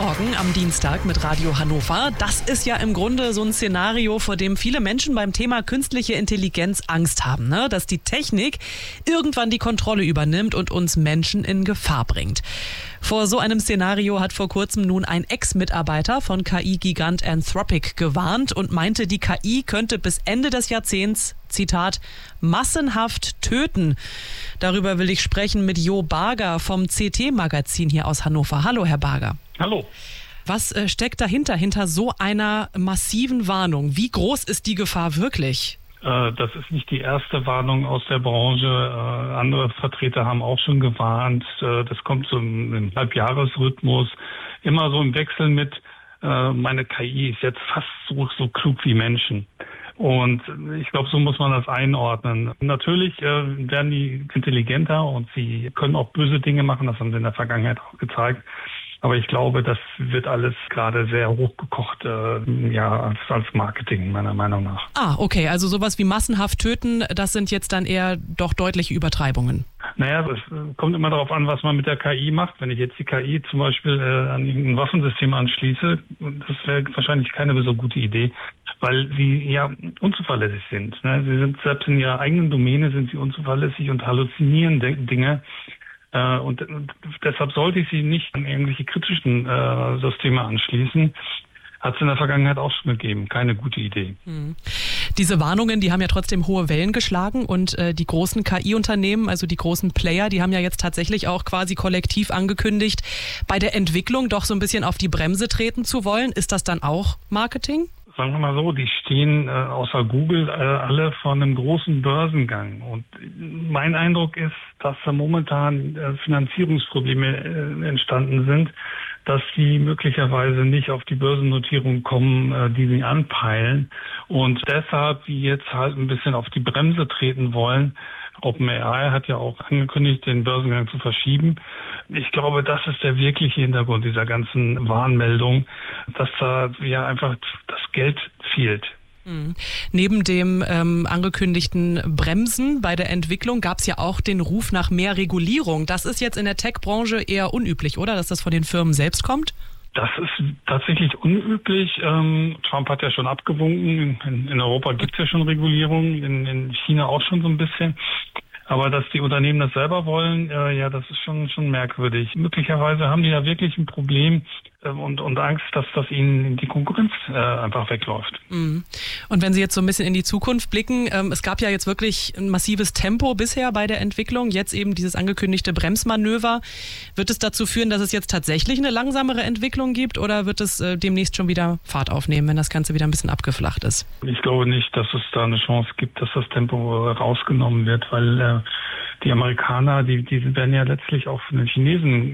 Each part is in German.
Morgen am Dienstag mit Radio Hannover. Das ist ja im Grunde so ein Szenario, vor dem viele Menschen beim Thema künstliche Intelligenz Angst haben, ne? Dass die Technik irgendwann die Kontrolle übernimmt und uns Menschen in Gefahr bringt. Vor so einem Szenario hat vor kurzem nun ein Ex-Mitarbeiter von KI-Gigant Anthropic gewarnt und meinte, die KI könnte bis Ende des Jahrzehnts, Zitat, massenhaft töten. Darüber will ich sprechen mit Jo Barger vom CT-Magazin hier aus Hannover. Hallo, Herr Barger. Hallo. Was steckt dahinter, hinter so einer massiven Warnung? Wie groß ist die Gefahr wirklich? Das ist nicht die erste Warnung aus der Branche. Andere Vertreter haben auch schon gewarnt. Das kommt so im Halbjahresrhythmus. Immer so im Wechsel mit, meine KI ist jetzt fast so klug wie Menschen. Und ich glaube, so muss man das einordnen. Natürlich werden die intelligenter und sie können auch böse Dinge machen. Das haben sie in der Vergangenheit auch gezeigt. Aber ich glaube, das wird alles gerade sehr hochgekocht, als Marketing, meiner Meinung nach. Ah, okay. Also sowas wie massenhaft töten, das sind jetzt dann eher doch deutliche Übertreibungen. Naja, es kommt immer darauf an, was man mit der KI macht. Wenn ich jetzt die KI zum Beispiel an irgendein Waffensystem anschließe, das wäre wahrscheinlich keine so gute Idee, weil sie ja unzuverlässig sind. Ne? Sie sind selbst in ihrer eigenen Domäne sind sie unzuverlässig und halluzinieren Dinge. Und deshalb sollte ich sie nicht an irgendwelche kritischen Systeme anschließen. Hat es in der Vergangenheit auch schon gegeben. Keine gute Idee. Diese Warnungen, die haben ja trotzdem hohe Wellen geschlagen und die großen KI-Unternehmen, also die großen Player, die haben ja jetzt tatsächlich auch quasi kollektiv angekündigt, bei der Entwicklung doch so ein bisschen auf die Bremse treten zu wollen. Ist das dann auch Marketing? Sagen wir mal so, die stehen außer Google alle vor einem großen Börsengang. Und mein Eindruck ist, dass da momentan Finanzierungsprobleme entstanden sind, dass sie möglicherweise nicht auf die Börsennotierung kommen, die sie anpeilen. Und deshalb die jetzt halt ein bisschen auf die Bremse treten wollen. OpenAI hat ja auch angekündigt, den Börsengang zu verschieben. Ich glaube, das ist der wirkliche Hintergrund dieser ganzen Warnmeldung, dass da ja einfach das Geld fehlt. Neben dem angekündigten Bremsen bei der Entwicklung gab es ja auch den Ruf nach mehr Regulierung. Das ist jetzt in der Tech-Branche eher unüblich, oder? Dass das von den Firmen selbst kommt? Das ist tatsächlich unüblich. Trump hat ja schon abgewunken. In Europa gibt es ja schon Regulierung, in China auch schon so ein bisschen. Aber dass die Unternehmen das selber wollen, das ist schon merkwürdig. Möglicherweise haben die da wirklich ein Problem und Angst, dass das ihnen die Konkurrenz einfach wegläuft. Und wenn Sie jetzt so ein bisschen in die Zukunft blicken, es gab ja jetzt wirklich ein massives Tempo bisher bei der Entwicklung, jetzt eben dieses angekündigte Bremsmanöver. Wird es dazu führen, dass es jetzt tatsächlich eine langsamere Entwicklung gibt oder wird es demnächst schon wieder Fahrt aufnehmen, wenn das Ganze wieder ein bisschen abgeflacht ist? Ich glaube nicht, dass es da eine Chance gibt, dass das Tempo rausgenommen wird, weil die Amerikaner, die werden ja letztlich auch von den Chinesen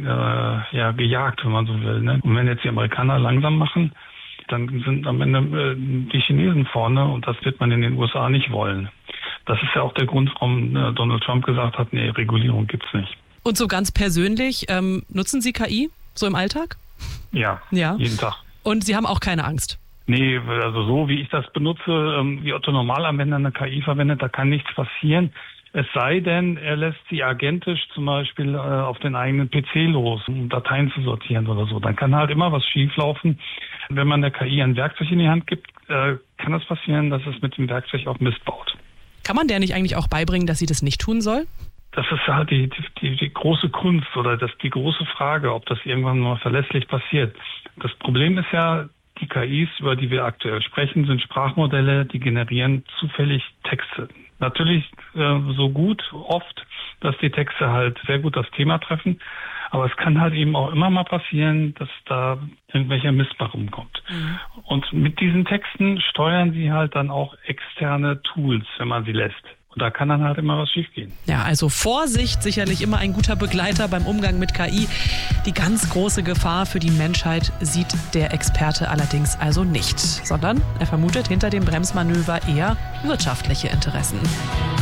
gejagt, wenn man so will. Ne? Und wenn jetzt die Amerikaner langsam machen, dann sind am Ende die Chinesen vorne und das wird man in den USA nicht wollen. Das ist ja auch der Grund, warum Donald Trump gesagt hat, nee, Regulierung gibt's nicht. Und so ganz persönlich, nutzen Sie KI so im Alltag? Ja, jeden Tag. Und Sie haben auch keine Angst? Nee, also so wie ich das benutze, wie Otto Normalanwender eine KI verwendet, da kann nichts passieren. Es sei denn, er lässt sie agentisch zum Beispiel auf den eigenen PC los, um Dateien zu sortieren oder so. Dann kann halt immer was schieflaufen. Wenn man der KI ein Werkzeug in die Hand gibt, kann es passieren, dass es mit dem Werkzeug auch Mist baut. Kann man der nicht eigentlich auch beibringen, dass sie das nicht tun soll? Das ist halt die große Kunst oder die große Frage, ob das irgendwann mal verlässlich passiert. Das Problem ist ja, die KIs, über die wir aktuell sprechen, sind Sprachmodelle, die generieren zufällig Texte. Natürlich so gut oft, dass die Texte halt sehr gut das Thema treffen. Aber es kann halt eben auch immer mal passieren, dass da irgendwelcher Mist mal rumkommt. Und mit diesen Texten steuern sie halt dann auch externe Tools, wenn man sie lässt. Und da kann dann halt immer was schiefgehen. Ja, also Vorsicht, sicherlich immer ein guter Begleiter beim Umgang mit KI. Die ganz große Gefahr für die Menschheit sieht der Experte allerdings also nicht, sondern er vermutet hinter dem Bremsmanöver eher wirtschaftliche Interessen.